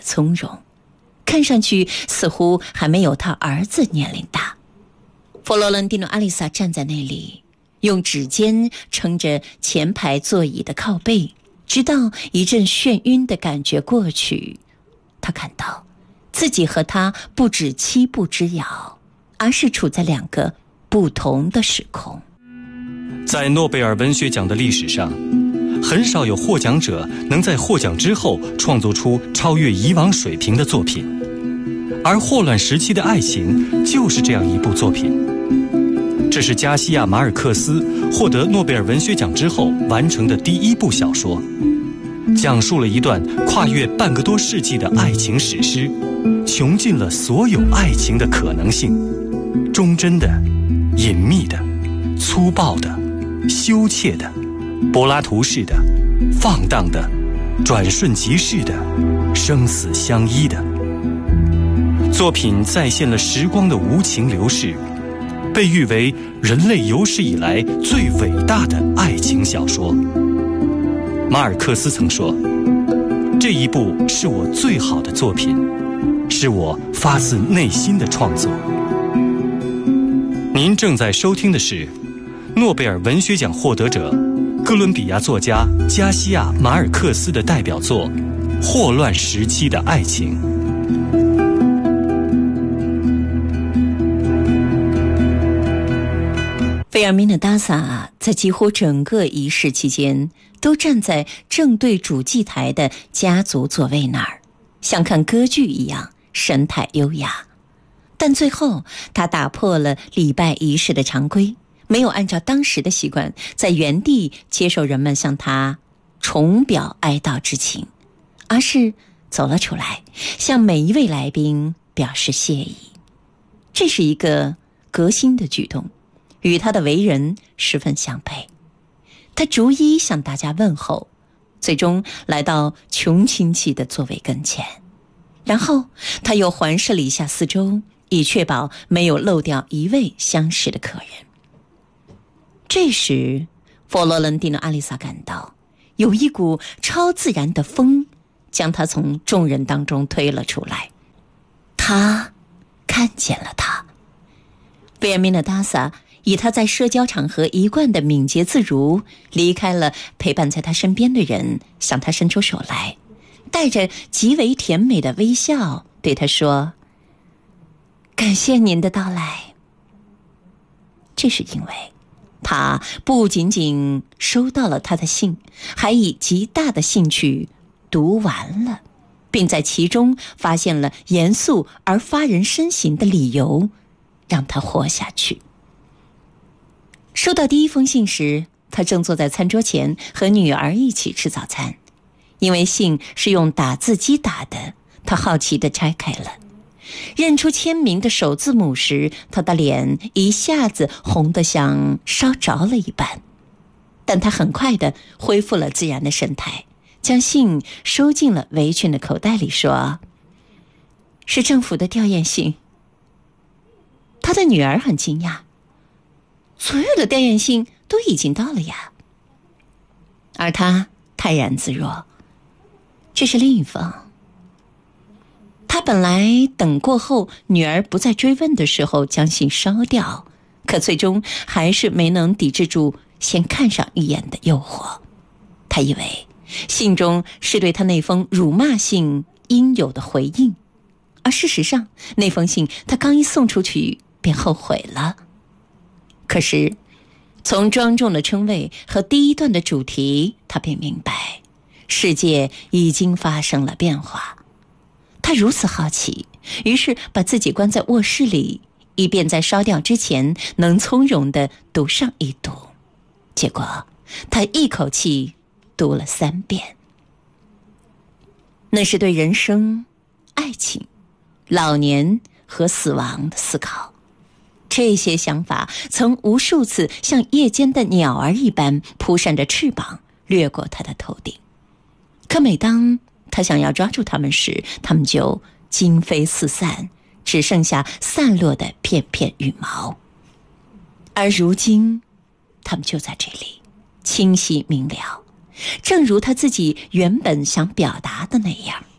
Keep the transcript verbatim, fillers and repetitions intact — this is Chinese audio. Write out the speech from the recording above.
从容，看上去似乎还没有他儿子年龄大。佛罗伦蒂诺·阿丽萨站在那里，用指尖撑着前排座椅的靠背，直到一阵眩晕的感觉过去，他感到自己和他不止七步之遥，而是处在两个不同的时空。 在诺贝尔文学奖的历史上，很少有获奖者能在获奖之后创作出超越以往水平的作品，而《霍乱时期的爱情》就是这样一部作品。这是加西亚·马尔克斯获得诺贝尔文学奖之后完成的第一部小说，讲述了一段跨越半个多世纪的爱情史诗，穷尽了所有爱情的可能性，忠贞的、隐秘的、粗暴的、羞怯的、柏拉图式的、放荡的、转瞬即逝的、生死相依的。作品再现了时光的无情流逝，被誉为人类有史以来最伟大的爱情小说。马尔克斯曾说，这一部是我最好的作品，是我发自内心的创作。您正在收听的是诺贝尔文学奖获得者哥伦比亚作家加西亚·马尔克斯的代表作《霍乱时期的爱情》。 费尔米纳·达萨在几乎整个仪式期间都站在正对主祭台的家族座位那儿，像看歌剧一样神态优雅。但最后他打破了礼拜仪式的常规，没有按照当时的习惯在原地接受人们向他重表哀悼之情，而是走了出来，向每一位来宾表示谢意。这是一个革新的举动，与他的为人十分相配。他逐一向大家问候，最终来到穷亲戚的座位跟前，然后他又环视了一下四周，以确保没有漏掉一位相识的客人。这时佛罗伦蒂诺·阿丽萨感到有一股超自然的风将他从众人当中推了出来。他看见了他。贝尔米纳·达萨以他在社交场合一贯的敏捷自如，离开了陪伴在他身边的人，向他伸出手来，带着极为甜美的微笑对他说：感谢您的到来。这是因为他不仅仅收到了他的信，还以极大的兴趣读完了，并在其中发现了严肃而发人深省的理由，让他活下去。收到第一封信时，他正坐在餐桌前和女儿一起吃早餐。因为信是用打字机打的，他好奇地拆开了。认出签名的首字母时，他的脸一下子红得像烧着了一般。但他很快地恢复了自然的神态，将信收进了围裙的口袋里，说：是政府的吊唁信。他的女儿很惊讶，所有的吊唁信都已经到了呀。而他泰然自若，这是另一封。他本来等过后女儿不再追问的时候将信烧掉，可最终还是没能抵制住先看上一眼的诱惑。他以为信中是对他那封辱骂信应有的回应，而事实上那封信他刚一送出去便后悔了。可是从庄重的称谓和第一段的主题，他便明白世界已经发生了变化。他如此好奇，于是把自己关在卧室里，以便在烧掉之前能从容地读上一读。结果他一口气读了三遍。那是对人生、爱情、老年和死亡的思考。这些想法曾无数次像夜间的鸟儿一般扑扇着翅膀掠过他的头顶，可每当他想要抓住它们时，它们就今飞四散，只剩下散落的片片羽毛。而如今它们就在这里，清晰明了，正如他自己原本想表达的那样。